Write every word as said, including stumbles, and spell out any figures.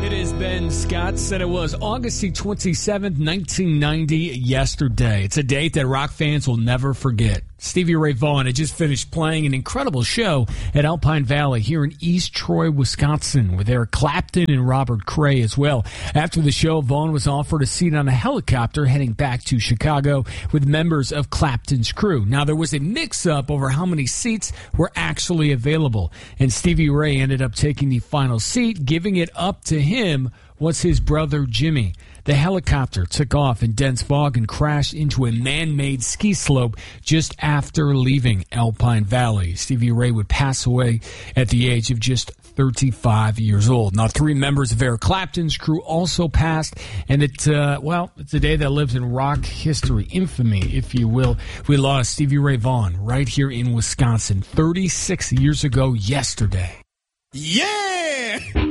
It is Ben Scott said it was August twenty-seventh, nineteen ninety, yesterday. It's a date that rock fans will never forget. Stevie Ray Vaughan had just finished playing an incredible show at Alpine Valley here in East Troy, Wisconsin, with Eric Clapton and Robert Cray as well. After the show, Vaughan was offered a seat on a helicopter heading back to Chicago with members of Clapton's crew. Now, there was a mix-up over how many seats were actually available, and Stevie Ray ended up taking the final seat. Giving it up to him was his brother Jimmy. The helicopter took off in dense fog and crashed into a man-made ski slope just after leaving Alpine Valley. Stevie Ray would pass away at the age of just thirty-five years old. Now, three members of Eric Clapton's crew also passed, and it, uh, well, it's a day that lives in rock history, infamy, if you will. We lost Stevie Ray Vaughan right here in Wisconsin thirty-six years ago yesterday. Yeah!